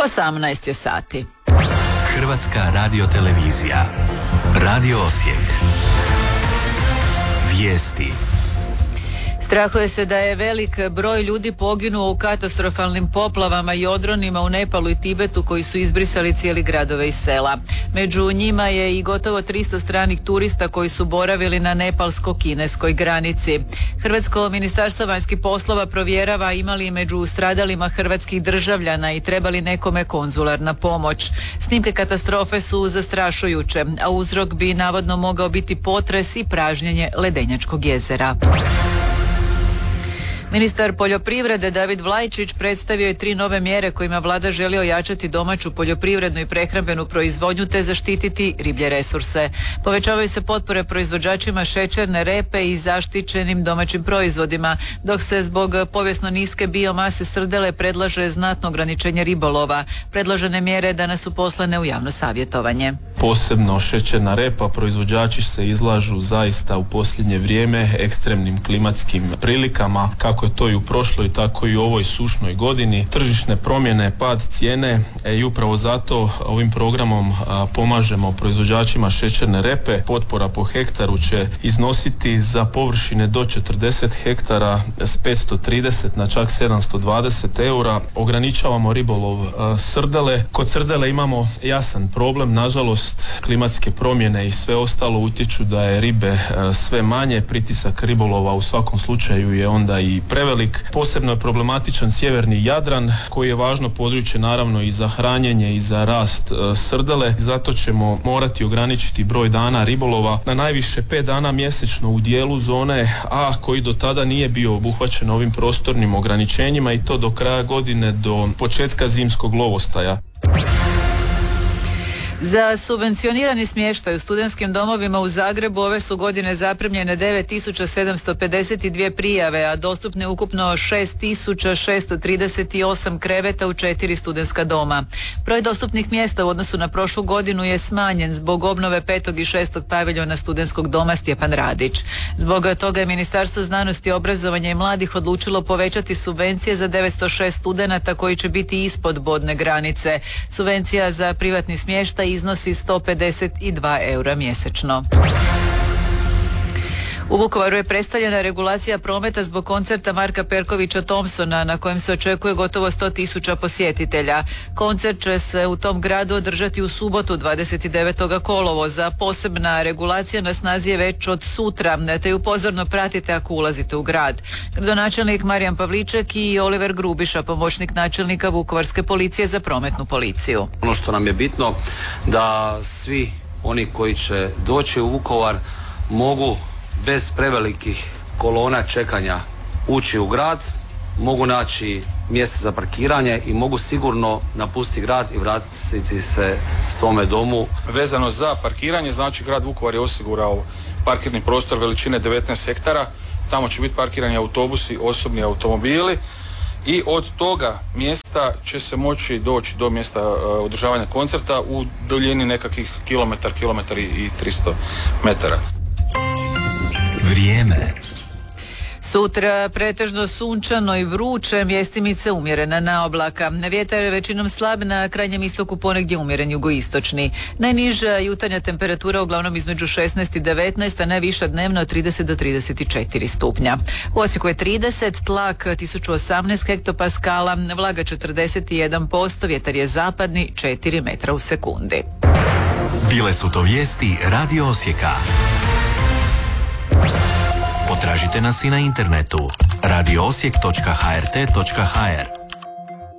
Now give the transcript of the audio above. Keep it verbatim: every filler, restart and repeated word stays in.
osamnaest je sati. Hrvatska radiotelevizija. Radio Osijek. Vijesti. Strahuje se da je velik broj ljudi poginuo u katastrofalnim poplavama i odronima u Nepalu i Tibetu koji su izbrisali cijeli gradove i sela. Među njima je i gotovo tristo stranih turista koji su boravili na nepalsko-kineskoj granici. Hrvatsko ministarstvo vanjskih poslova provjerava ima li među stradalima hrvatskih državljana i treba li nekome konzularna pomoć. Snimke katastrofe su zastrašujuće, a uzrok bi navodno mogao biti potres i pražnjenje Ledenjačkog jezera. Ministar poljoprivrede David Vlajčić predstavio je tri nove mjere kojima vlada želi ojačati domaću poljoprivrednu i prehrambenu proizvodnju te zaštititi riblje resurse. Povećavaju se potpore proizvođačima šećerne repe i zaštićenim domaćim proizvodima, dok se zbog povijesno niske biomase srdele predlaže znatno ograničenje ribolova. Predložene mjere danas su poslane u javno savjetovanje. Posebno šećerna repa, proizvođači se izlažu zaista u posljednje vrijeme ekstremnim klimatskim prilikama, kako je to i u prošloj, tako i u ovoj sušnoj godini. Tržišne promjene, pad cijene e, i upravo zato ovim programom a, pomažemo proizvođačima šećerne repe. Potpora po hektaru će iznositi za površine do četrdeset hektara s petsto trideset na čak sedamsto dvadeset eura. Ograničavamo ribolov a, srdele. Kod srdele imamo jasan problem, nažalost klimatske promjene i sve ostalo utječu da je ribe a, sve manje. Pritisak ribolova u svakom slučaju je onda i prevelik. Posebno je problematičan sjeverni Jadran koji je važno područje naravno i za hranjenje i za rast e, srdele. Zato ćemo morati ograničiti broj dana ribolova na najviše pet dana mjesečno u dijelu zone A koji do tada nije bio obuhvaćen ovim prostornim ograničenjima i to do kraja godine, do početka zimskog lovostaja. Za subvencionirani smještaj u studentskim domovima u Zagrebu ove su godine zaprimljene devet tisuća sedamsto pedeset dvije prijave, a dostupne ukupno šest tisuća šesto trideset osam kreveta u četiri studentska doma. Broj dostupnih mjesta u odnosu na prošlu godinu je smanjen zbog obnove petog i šestog paviljona studentskog doma Stjepan Radić. Zbog toga je Ministarstvo znanosti, obrazovanja i mladih odlučilo povećati subvencije za devetsto šest studenata koji će biti ispod bodne granice. Subvencija za privatni smještaj iznosi sto pedeset dva eura mjesečno. U Vukovaru je predstavljena regulacija prometa zbog koncerta Marka Perkovića Thompsona na kojem se očekuje gotovo sto tisuća posjetitelja. Koncert će se u tom gradu održati u subotu dvadeset devetog kolovoza. Posebna regulacija na snazi je već od sutra, te ju pozorno pratite ako ulazite u grad. Gradonačelnik Marijan Pavliček i Oliver Grubiša, pomoćnik načelnika Vukovarske policije za prometnu policiju. Ono što nam je bitno da svi oni koji će doći u Vukovar mogu bez prevelikih kolona čekanja ući u grad, mogu naći mjesto za parkiranje i mogu sigurno napustiti grad i vratiti se svome domu. Vezano za parkiranje, znači grad Vukovar je osigurao parkirni prostor veličine devetnaest hektara, tamo će biti parkirani autobusi, osobni automobili i od toga mjesta će se moći doći do mjesta uh, održavanja koncerta u duljini nekakvih kilometar, kilometar i tristo metara. Vrijeme. Sutra pretežno sunčano i vruće, mjestimice umjerena naoblaka. Vjetar je većinom slab, na krajnjem istoku ponegdje umjeren jugoistočni. Najniža jutarnja temperatura uglavnom između šesnaest i devetnaest, a najviša dnevno od trideset do trideset četiri stupnja. U Osijeku je trideset, tlak tisuću osamnaest hektopaskala, vlaga četrdeset jedan posto, vjetar je zapadni četiri metra u sekundi. Bile su to vijesti Radio Osijeka. Potražite nas i na internetu radio osijek točka h r t točka h r.